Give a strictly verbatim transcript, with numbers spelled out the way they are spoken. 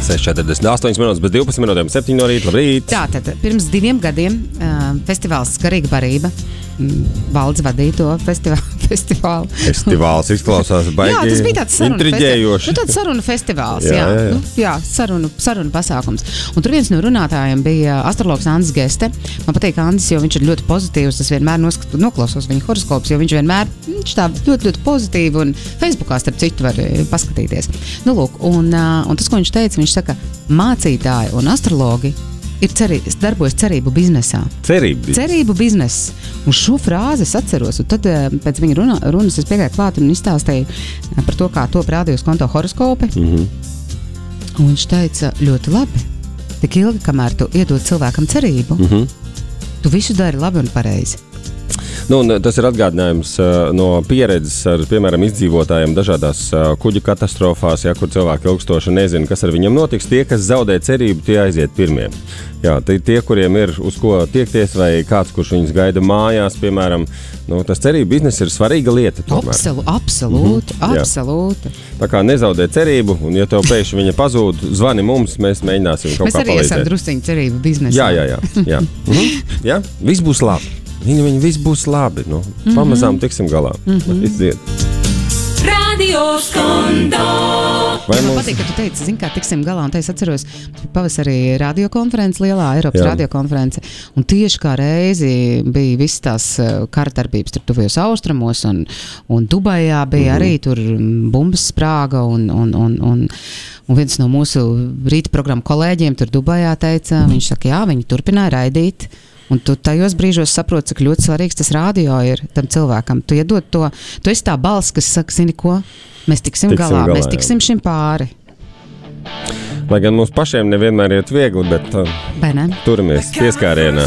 seši četrdesmit astoņas minūtes, bet divpadsmit minūtēm septiņi no rīta. Labrīt! Tātad, pirms diviem gadiem uh, festivāls Skarīga barība, Valdis vadīja to festivālu. festivālu. Festivāls izklausās baigi jā, tas bija tāds sarunu intriģējoši. Nu, tāds sarunu festivāls, jā. jā. jā, jā. Nu, jā sarunu, sarunu pasākums. Un tur viens no runātājiem bija astrologs Andis Geste. Man patīk Andis, jo viņš ir ļoti pozitīvs. Es vienmēr noskat, noklausos viņa horoskopus, jo viņš vienmēr viņš tā ļoti, ļoti pozitīvi un Facebookā starp citu var paskatīties. Nu, lūk, un, un tas, ko viņš teica, viņš saka, mācītāji un astrologi ir cerī, darbojas cerību biznesā. Cerību biznes. Cerību biznes. Un šo frāzi es atceros, un tad pēc viņa runa, runas es piegāju klāt un izstāstīju par to, kā top rādījos konto horoskopi. Mm-hmm. Un viņš teica, ļoti labi, tik ilgi, kamēr tu iedod cilvēkam cerību, mm-hmm. tu visu dari labi un pareizi. Nu, tas ir atgādinājums uh, no pieredzes ar, piemēram, izdzīvotājiem dažādās uh, kuģu katastrofās, ja, kur cilvēki ilgstoši nezina, kas ar viņiem notiks. Tie, kas zaudē cerību, tie aiziet pirmie. Jā, tie, tie, kuriem ir uz ko tiekties, vai kāds, kurš viņus gaida mājās, piemēram, nu, tas cerību biznes ir svarīga lieta. Absol, absolūti, mm-hmm. absolūti. Tā kā nezaudē cerību, un ja tev pēkšņi viņa pazūd, zvani mums, mēs mēģināsim kaut mēs kā palīdzēt. Mēs arī esam drusciņi cerību biznesā. Jā, jā, jā. jā. mm-hmm. jā? Viss būs labi. Viņi, viņi viss būs labi. Nu, mm-hmm. Pamazām tiksim galā. Mm-hmm. Izdzied. Radio Skondo. Vai mums... Man patīk, ka tu teici, zin kā, tiksim galā, un te es atceros pavasarī radiokonferences, lielā Eiropas radiokonference, un tieši kā reizi bija viss tās karadarbības tur tuvajos austrumos, un, un Dubajā bija mm-hmm. arī tur bumbas sprāga, un, un, un, un, un viens no mūsu rīta programmu kolēģiem tur Dubajā teica, viņš saka, jā, viņi turpināja raidīt. Un tu tajos brīžos saproti, cik ļoti svarīgs tas radio ir tam cilvēkam. Tu iedod to, tu esi tā balss, kas saka, zini ko, mēs tiksim, tiksim galā, galā, mēs tiksim jā. Šim pāri. Lai gan mums pašiem nevienmēr iet viegli, bet uh, turamies pieskārienā.